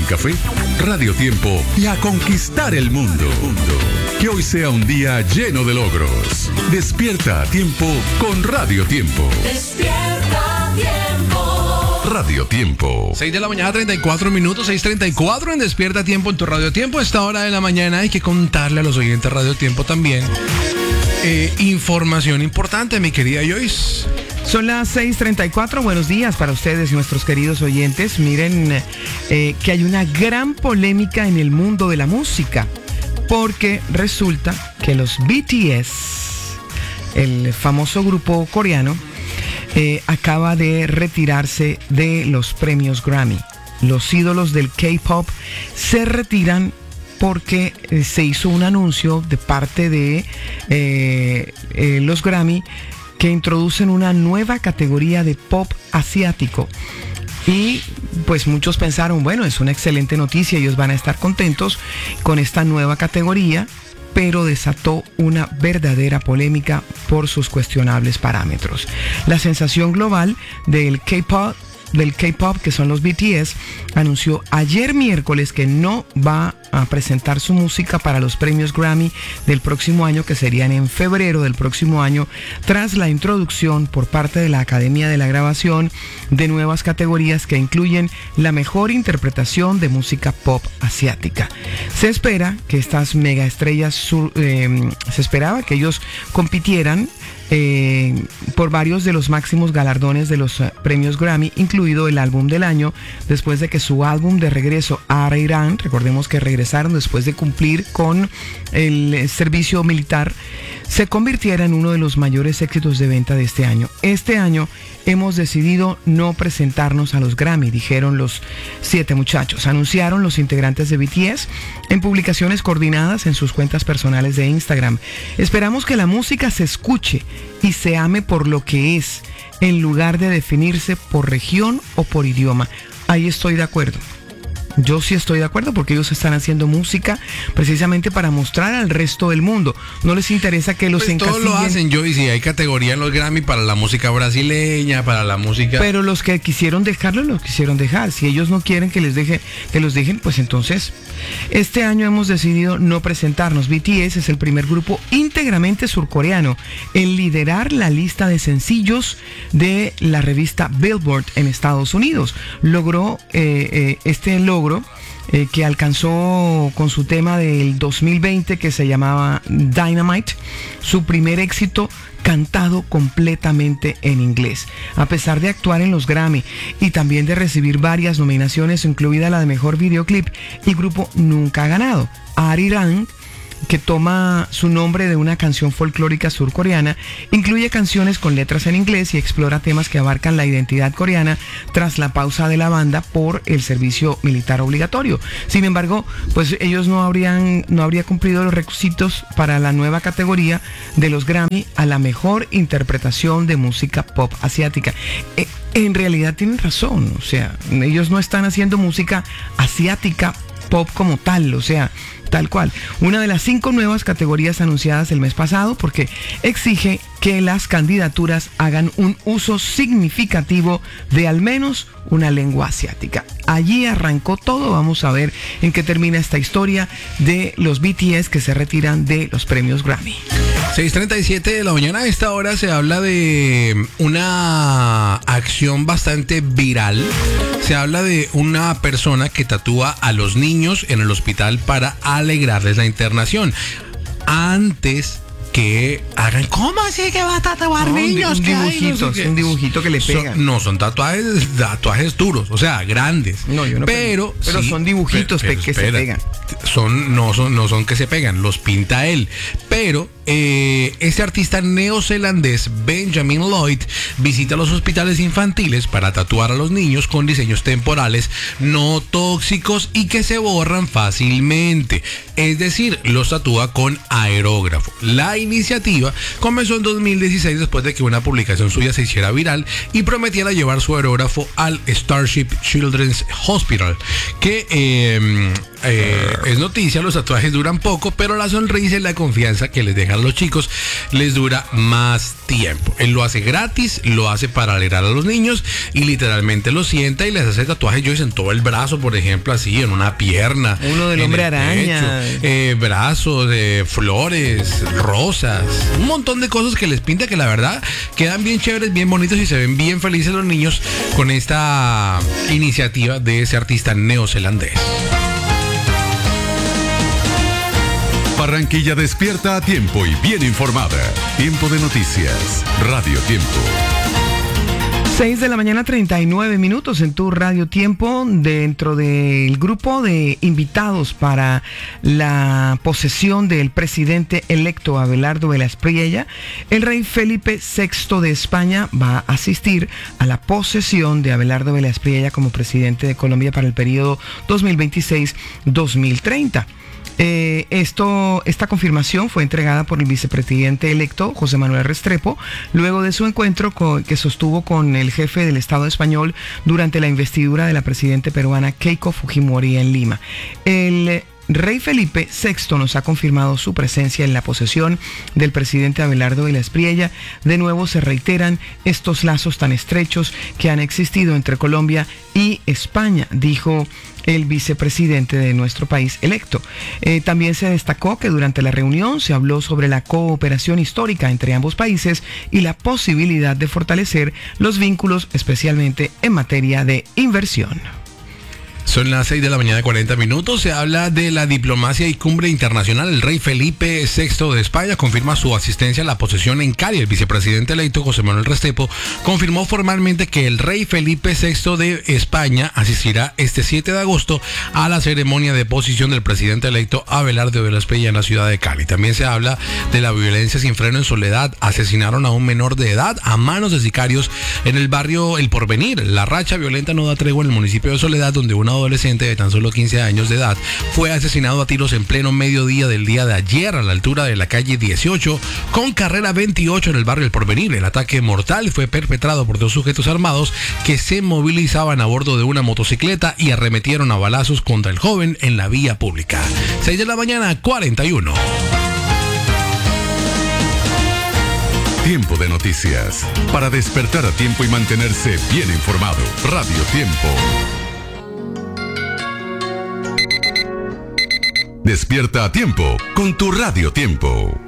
buen café, Radio Tiempo y a conquistar el mundo. Que hoy sea un día lleno de logros. Despierta a tiempo con Radio Tiempo. Despierta a tiempo. Radio Tiempo. 6 de la mañana, 34 minutos, 6:34 en Despierta a Tiempo en tu Radio Tiempo. A esta hora de la mañana hay que contarle a los oyentes Radio Tiempo también información importante, mi querida Joyce. Son las 6:34, buenos días para ustedes, nuestros queridos oyentes. Miren que hay una gran polémica en el mundo de la música, porque resulta que los BTS, el famoso grupo coreano, acaba de retirarse de los premios Grammy. Los ídolos del K-pop se retiran porque se hizo un anuncio de parte de los Grammy que introducen una nueva categoría de pop asiático. Y pues muchos pensaron, bueno, es una excelente noticia, ellos van a estar contentos con esta nueva categoría, pero desató una verdadera polémica por sus cuestionables parámetros. La sensación global del K-pop, que son los BTS, anunció ayer miércoles que no va a presentar su música para los premios Grammy del próximo año, que serían en febrero del próximo año, tras la introducción por parte de la Academia de la Grabación de nuevas categorías que incluyen la mejor interpretación de música pop asiática. Se espera que estas mega estrellas, se esperaba que ellos compitieran por varios de los máximos galardones de los premios Grammy, incluido el álbum del año, después de que su álbum de regreso a Irán, recordemos que regresaron después de cumplir con el servicio militar, se convirtiera en uno de los mayores éxitos de venta de este año. Este año hemos decidido no presentarnos a los Grammy, dijeron los 7 muchachos. Anunciaron los integrantes de BTS en publicaciones coordinadas en sus cuentas personales de Instagram. Esperamos que la música se escuche y se ame por lo que es, en lugar de definirse por región o por idioma. Ahí estoy de acuerdo. Yo sí estoy de acuerdo porque ellos están haciendo música precisamente para mostrar al resto del mundo. No les interesa que los encasillen. Todos lo hacen, yo, y si hay categoría en los Grammy para la música brasileña, para la música... Pero los que quisieron dejarlo, los quisieron dejar. Si ellos no quieren que los dejen, pues entonces... Este año hemos decidido no presentarnos. BTS es el primer grupo íntegramente surcoreano en liderar la lista de sencillos de la revista Billboard en Estados Unidos. Logró este logro que alcanzó con su tema del 2020 que se llamaba Dynamite, su primer éxito cantado completamente en inglés. A pesar de actuar en los Grammy y también de recibir varias nominaciones, incluida la de mejor videoclip, el grupo nunca ha ganado. Arirang, que toma su nombre de una canción folclórica surcoreana, incluye canciones con letras en inglés y explora temas que abarcan la identidad coreana tras la pausa de la banda por el servicio militar obligatorio. Sin embargo, pues ellos no habrían cumplido los requisitos para la nueva categoría de los Grammy a la mejor interpretación de música pop asiática. En realidad tienen razón, o sea, ellos no están haciendo música asiática pop como tal, o sea, tal cual. Una de las 5 nuevas categorías anunciadas el mes pasado, porque exige que las candidaturas hagan un uso significativo de al menos una lengua asiática. Allí arrancó todo. Vamos a ver en qué termina esta historia de los BTS que se retiran de los premios Grammy. 6:37 de la mañana. A esta hora se habla de una acción bastante viral. Se habla de una persona que tatúa a los niños en el hospital para alegrarles la internación. Antes que hagan, ¿cómo así que va a tatuar niños? Un dibujito que le pegan. Son tatuajes duros, o sea, grandes. No, yo no. Pero sí, son dibujitos que se pegan. No son que se pegan, los pinta él. Pero este artista neozelandés Benjamin Lloyd visita los hospitales infantiles para tatuar a los niños con diseños temporales no tóxicos y que se borran fácilmente. Es decir, los tatúa con aerógrafo. La iniciativa comenzó en 2016 después de que una publicación suya se hiciera viral y prometiera llevar su aerógrafo al Starship Children's Hospital, que es noticia. Los tatuajes duran poco, pero la sonrisa y la confianza que les deja dejar a los chicos les dura más tiempo. Él lo hace gratis, lo hace para alegrar a los niños y literalmente los sienta y les hace tatuajes, Joyce, en todo el brazo, por ejemplo, así, en una pierna. Uno del hombre araña. Brazos, flores, rosas, un montón de cosas que les pinta que la verdad quedan bien chéveres, bien bonitos y se ven bien felices los niños con esta iniciativa de ese artista neozelandés. Barranquilla despierta a tiempo y bien informada. Tiempo de noticias. Radio Tiempo. 6 de la mañana, 39 minutos en tu Radio Tiempo. Dentro del grupo de invitados para la posesión del presidente electo Abelardo Velas Priella, el rey Felipe VI de España va a asistir a la posesión de Abelardo Velas Priella como presidente de Colombia para el periodo 2026-2030. Esta confirmación fue entregada por el vicepresidente electo José Manuel Restrepo luego de su encuentro que sostuvo con el jefe del Estado español durante la investidura de la presidenta peruana Keiko Fujimori en Lima. El Rey Felipe VI nos ha confirmado su presencia en la posesión del presidente Abelardo Velas Priella. De nuevo se reiteran estos lazos tan estrechos que han existido entre Colombia y España, dijo el vicepresidente de nuestro país electo. También se destacó que durante la reunión se habló sobre la cooperación histórica entre ambos países y la posibilidad de fortalecer los vínculos, especialmente en materia de inversión. Son las 6 de la mañana, 40 minutos. Se habla de la diplomacia y cumbre internacional. El rey Felipe VI de España confirma su asistencia a la posesión en Cali. El vicepresidente electo José Manuel Restrepo confirmó formalmente que el rey Felipe VI de España asistirá este 7 de agosto a la ceremonia de posesión del presidente electo Abelardo Velas Priella en la ciudad de Cali. También se habla de la violencia sin freno en Soledad. Asesinaron a un menor de edad a manos de sicarios en el barrio El Porvenir. La racha violenta no da tregua en el municipio de Soledad, donde una adolescente de tan solo 15 años de edad fue asesinado a tiros en pleno mediodía del día de ayer a la altura de la calle 18 con carrera 28 en el barrio El Porvenir. El ataque mortal fue perpetrado por dos sujetos armados que se movilizaban a bordo de una motocicleta y arremetieron a balazos contra el joven en la vía pública. 6 de la mañana, 41. Tiempo de noticias. Para despertar a tiempo y mantenerse bien informado. Radio Tiempo. Despierta a tiempo con tu Radio Tiempo.